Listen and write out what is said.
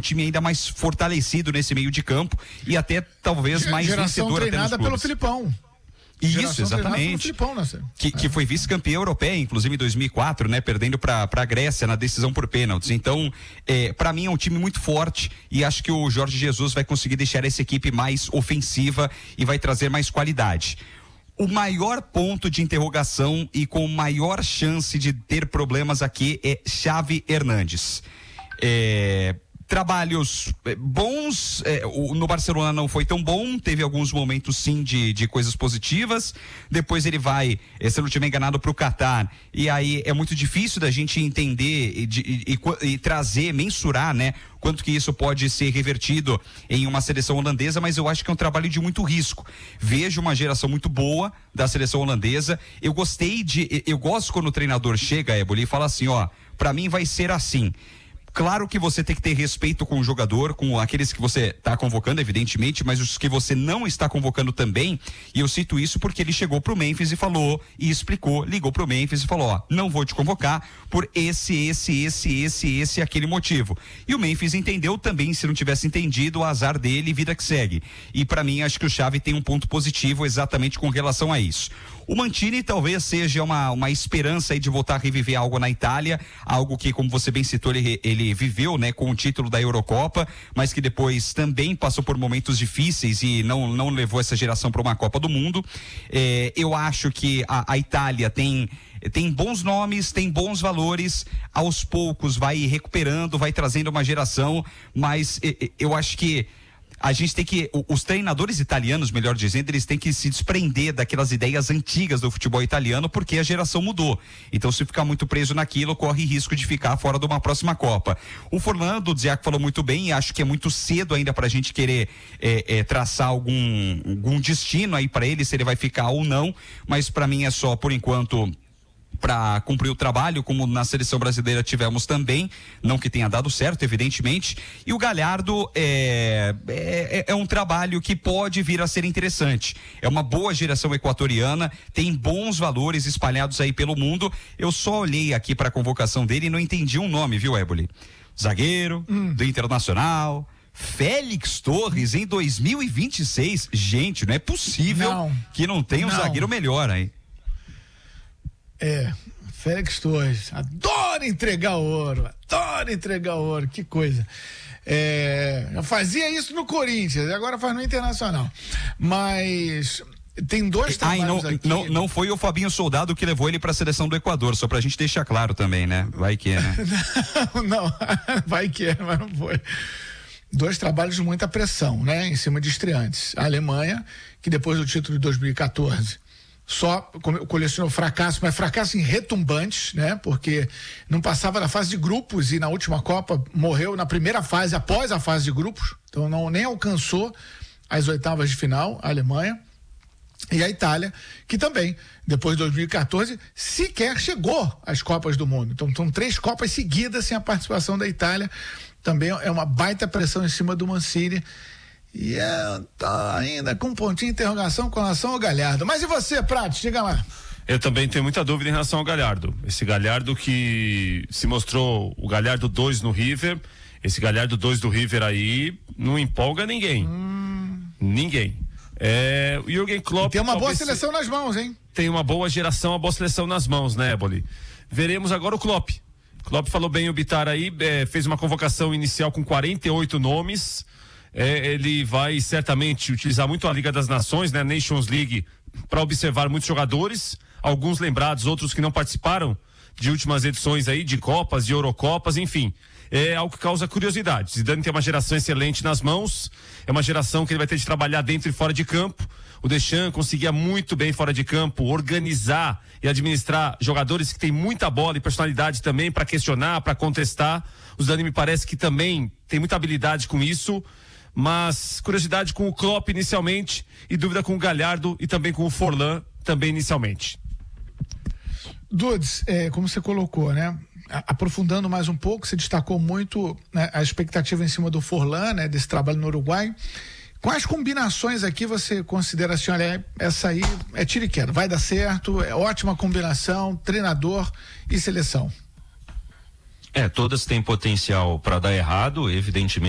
time ainda mais fortalecido nesse meio de campo e até talvez mais vencedor até nos treinada pelo clubes. Filipão. Isso, exatamente. Filipão, né? Que foi vice-campeã europeia, inclusive em 2004, né? Perdendo para a Grécia na decisão por pênaltis. Então, para mim é um time muito forte e acho que o Jorge Jesus vai conseguir deixar essa equipe mais ofensiva e vai trazer mais qualidade. O maior ponto de interrogação e com maior chance de ter problemas aqui é Xavi Hernandes. Trabalhos bons, no Barcelona não foi tão bom, teve alguns momentos sim de coisas positivas, depois ele vai, se eu não estiver enganado, para o Qatar, e aí é muito difícil da gente entender e trazer, mensurar, né, quanto que isso pode ser revertido em uma seleção holandesa, mas eu acho que é um trabalho de muito risco. Vejo uma geração muito boa da seleção holandesa, eu gosto quando o treinador chega, Éboli, e fala assim, para mim vai ser assim. Claro que você tem que ter respeito com o jogador, com aqueles que você está convocando, evidentemente, mas os que você não está convocando também, e eu cito isso porque ele chegou pro Memphis e falou, e explicou, ligou pro Memphis e falou, não vou te convocar por esse, aquele motivo. E o Memphis entendeu também, se não tivesse entendido, o azar dele, vida que segue. E para mim, acho que o Xavi tem um ponto positivo exatamente com relação a isso. O Mancini talvez seja uma esperança aí de voltar a reviver algo na Itália, algo que, como você bem citou, ele viveu, né, com o título da Eurocopa, mas que depois também passou por momentos difíceis e não levou essa geração para uma Copa do Mundo. Eu acho que a Itália tem bons nomes, tem bons valores, aos poucos vai recuperando, vai trazendo uma geração, mas eu acho que a gente tem que, os treinadores italianos, melhor dizendo, eles têm que se desprender daquelas ideias antigas do futebol italiano, porque a geração mudou. Então, se ficar muito preso naquilo, corre risco de ficar fora de uma próxima Copa. O Forlán, o Dziaco falou muito bem, e acho que é muito cedo ainda pra gente querer traçar algum destino aí pra ele, se ele vai ficar ou não, mas pra mim é só, por enquanto, para cumprir o trabalho, como na seleção brasileira tivemos também, não que tenha dado certo, evidentemente, e o Galhardo é um trabalho que pode vir a ser interessante, é uma boa geração equatoriana, tem bons valores espalhados aí pelo mundo. Eu só olhei aqui para a convocação dele e não entendi um nome, viu, Éboli? Zagueiro do Internacional, Félix Torres em 2026, gente, não é possível que não tenha um zagueiro melhor aí. Félix Torres, adora entregar ouro, que coisa. Já fazia isso no Corinthians, agora faz no Internacional. Mas tem dois trabalhos aqui. Não foi o Fabinho Soldado que levou ele para a seleção do Equador, só pra gente deixar claro também, né? Vai que é, né? não, vai que é, mas não foi. Dois trabalhos de muita pressão, né? Em cima de estreantes. A Alemanha, que depois do título de 2014 só colecionou fracasso, mas fracasso em retumbantes, né? Porque não passava da fase de grupos e na última Copa morreu na primeira fase, após a fase de grupos, então nem alcançou as oitavas de final, a Alemanha. E a Itália, que também, depois de 2014, sequer chegou às Copas do Mundo. Então são 3 Copas seguidas sem a participação da Itália. Também é uma baita pressão em cima do Mancini. E tá ainda com um pontinho de interrogação com relação ao Galhardo. Mas e você, Prato? Chega lá. Eu também tenho muita dúvida em relação ao Galhardo. Esse Galhardo que se mostrou o Galhardo 2 no River, esse Galhardo 2 do River aí não empolga ninguém. Ninguém. O Jürgen Klopp tem uma boa seleção nas mãos, hein? Tem uma boa geração, uma boa seleção nas mãos, né, Éboli? Veremos agora o Klopp. Klopp falou bem o Bitar aí, fez uma convocação inicial com 48 nomes. Ele vai certamente utilizar muito a Liga das Nações, né, Nations League, para observar muitos jogadores, alguns lembrados, outros que não participaram de últimas edições aí, de Copas, de Eurocopas, enfim. É algo que causa curiosidade. Zidane tem uma geração excelente nas mãos, é uma geração que ele vai ter de trabalhar dentro e fora de campo. O Deschamps conseguia muito bem fora de campo organizar e administrar jogadores que têm muita bola e personalidade também para questionar, para contestar. O Zidane me parece que também tem muita habilidade com isso. Mas curiosidade com o Klopp inicialmente e dúvida com o Galhardo e também com o Forlán também inicialmente. Dudes, como você colocou, né? Aprofundando mais um pouco, você destacou muito, né, a expectativa em cima do Forlán, né, desse trabalho no Uruguai. Quais combinações aqui você considera assim, olha, essa aí é tiro e queda, vai dar certo, é ótima combinação, treinador e seleção? Todas têm potencial para dar errado, evidentemente.